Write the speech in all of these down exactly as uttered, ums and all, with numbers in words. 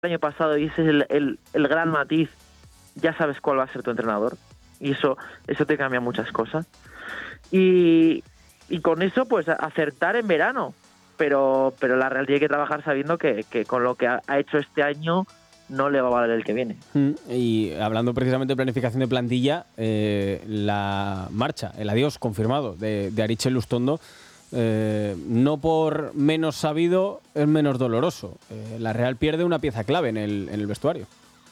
año pasado y ese es el, el, el gran matiz, ya sabes cuál va a ser tu entrenador y eso eso te cambia muchas cosas. Y, y con eso, pues acertar en verano, pero pero la Real tiene que trabajar sabiendo que, que con lo que ha, ha hecho este año no le va a valer el que viene. Y hablando precisamente de planificación de plantilla, eh, la marcha, el adiós confirmado de, de Aritz Elustondo, eh, no por menos sabido es menos doloroso. Eh, la Real pierde una pieza clave en el, en el vestuario.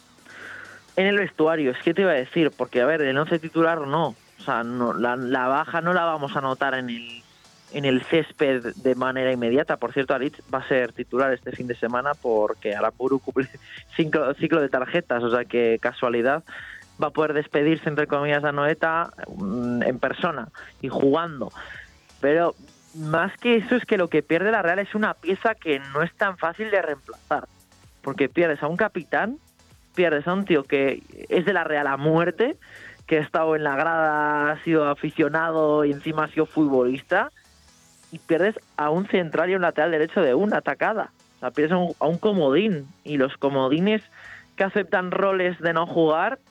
En el vestuario, es que te iba a decir, porque a ver, el once titular no, o sea, no, la, la baja no la vamos a notar en el en el césped de manera inmediata. Por cierto, Aritz va a ser titular este fin de semana porque Aramburu cumple cinco, ciclo de tarjetas, o sea que casualidad, va a poder despedirse entre comillas a Anoeta en persona y jugando. Pero más que eso es que lo que pierde la Real es una pieza que no es tan fácil de reemplazar, porque pierdes a un capitán, pierdes a un tío que es de la Real a muerte, que ha estado en la grada, ha sido aficionado y encima ha sido futbolista, y pierdes a un central y un lateral derecho de una atacada. O sea, pierdes a un, a un comodín, y los comodines que aceptan roles de no jugar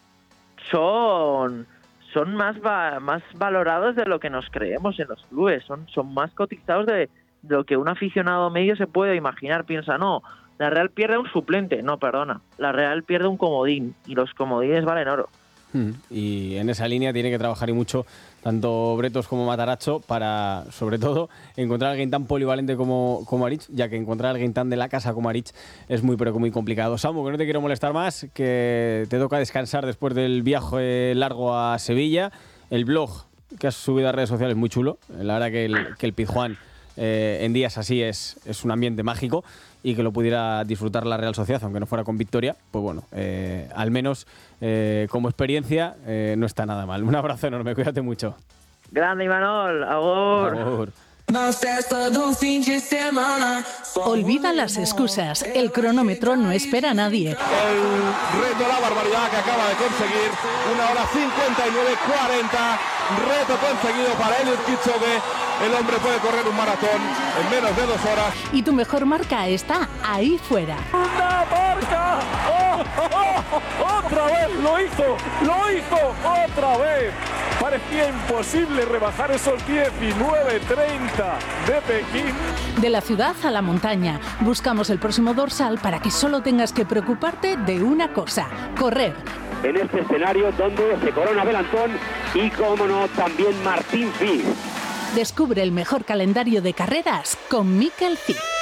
son son más va, más valorados de lo que nos creemos en los clubes, son son más cotizados de, de lo que un aficionado medio se puede imaginar. Piensa, no, la Real pierde un suplente, no, perdona, la Real pierde un comodín, y los comodines valen oro. Y en esa línea tiene que trabajar y mucho tanto Bretos como Matarazzo para, sobre todo, encontrar a alguien tan polivalente como, como Aritz, ya que encontrar a alguien tan de la casa como Aritz es muy pero muy complicado. Samu, que no te quiero molestar más, que te toca descansar después del viaje largo a Sevilla. El blog que has subido a redes sociales muy chulo, la verdad que el, que el Pizjuán eh, en días así es, es un ambiente mágico, y que lo pudiera disfrutar la Real Sociedad, aunque no fuera con victoria, pues bueno, eh, al menos eh, como experiencia eh, no está nada mal. Un abrazo enorme, cuídate mucho. Grande, Imanol, agur. Agur. Olvida las excusas, el cronómetro no espera a nadie. El reto, la barbaridad que acaba de conseguir, una hora cincuenta y nueve cuarenta, reto conseguido para Eliud Kipchoge. El hombre puede correr un maratón en menos de dos horas. Y tu mejor marca está ahí fuera. ¡Una marca! ¡Oh, oh, oh! ¡Otra vez! ¡Lo hizo! ¡Lo hizo! ¡Otra vez! Parecía imposible rebajar esos diecinueve treinta de Pekín. De la ciudad a la montaña, buscamos el próximo dorsal para que solo tengas que preocuparte de una cosa: correr. En este escenario donde se corona Belantón y, como no, también Martín Fis. Descubre el mejor calendario de carreras con Mikel Cid.